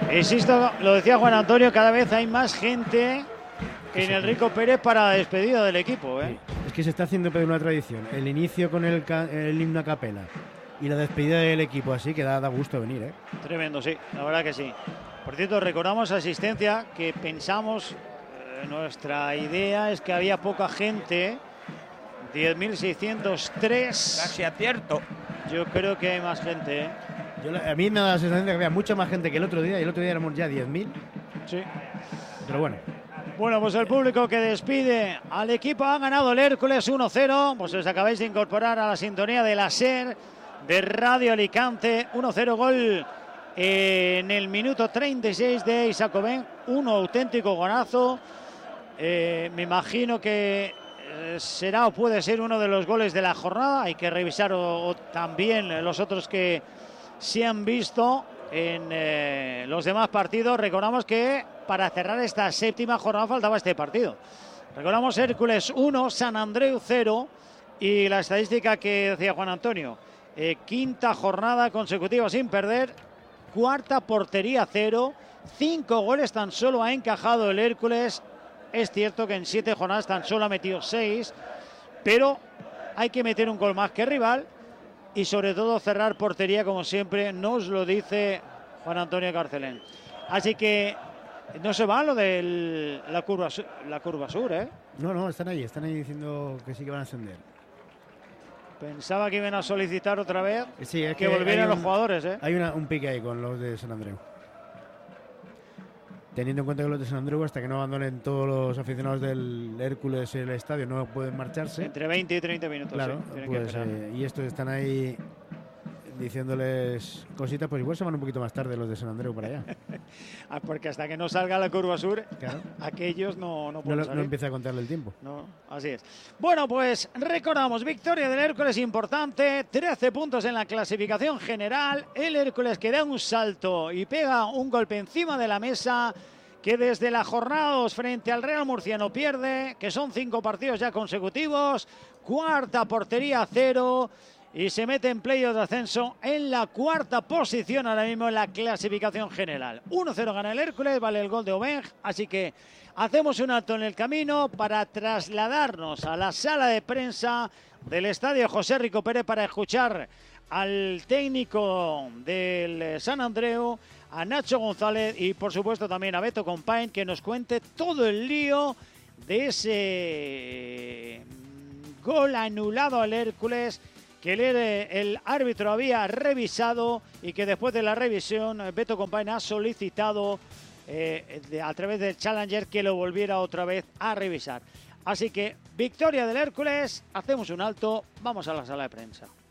Insisto, lo decía Juan Antonio, cada vez hay más gente en el Rico Pérez para la despedida del equipo. Sí. Es que se está haciendo una tradición. El inicio con el himno a capela y la despedida del equipo, así que da gusto venir, ¿eh? Tremendo, sí, la verdad que sí. Por cierto, recordamos asistencia que pensamos, nuestra idea es que había poca gente, 10.603. Casi acierto. Yo creo que hay más gente, ¿eh? A mí me da la sensación de que había mucha más gente que el otro día, y el otro día éramos ya 10.000. Sí. Pero bueno. Bueno, pues el público que despide al equipo ha ganado el Hércules 1-0. Pues os acabáis de incorporar a la sintonía de la SER de Radio Alicante. 1-0 gol en el minuto 36 de Isaac Obén. Un auténtico golazo. Me imagino que será o puede ser uno de los goles de la jornada. Hay que revisar también los otros que se han visto en los demás partidos. Recordamos que para cerrar esta séptima jornada faltaba este partido. Recordamos Hércules 1, San Andreu 0 y la estadística que decía Juan Antonio. Quinta jornada consecutiva sin perder, cuarta portería 0, 5 goles tan solo ha encajado el Hércules. Es cierto que en 7 jornadas tan solo ha metido 6, pero hay que meter un gol más que rival y sobre todo cerrar portería, como siempre nos lo dice Juan Antonio Carcelén. Así que no se va lo de la curva sur, ¿eh? No, están ahí diciendo que sí que van a ascender. Pensaba que iban a solicitar otra vez sí, es que volvieran los jugadores, ¿eh? Hay un pique ahí con los de San Andreu. Teniendo en cuenta que los de San Andreu, hasta que no abandonen todos los aficionados del Hércules el estadio, no pueden marcharse. Entre 20 y 30 minutos. Claro, sí, pues, y estos están ahí diciéndoles cositas, pues igual se van un poquito más tarde los de San Andreu para allá. Porque hasta que no salga la curva sur, claro, aquellos no pueden salir. No empieza a contarle el tiempo. No, así es. Bueno, pues recordamos, victoria del Hércules importante, 13 puntos en la clasificación general. El Hércules que da un salto y pega un golpe encima de la mesa, que desde la jornada 2 frente al Real Murcia no pierde, que son 5 partidos ya consecutivos, cuarta portería 0 y se mete en playoff de ascenso en la cuarta posición ahora mismo en la clasificación general. 1-0 gana el Hércules, vale el gol de Obeng, así que hacemos un alto en el camino para trasladarnos a la sala de prensa del estadio José Rico Pérez para escuchar al técnico del San Andreu, a Nacho González y por supuesto también a Beto Compain, que nos cuente todo el lío de ese gol anulado al Hércules que el árbitro había revisado y que después de la revisión Beto Compain ha solicitado a través del Challenger que lo volviera otra vez a revisar. Así que victoria del Hércules, hacemos un alto, vamos a la sala de prensa.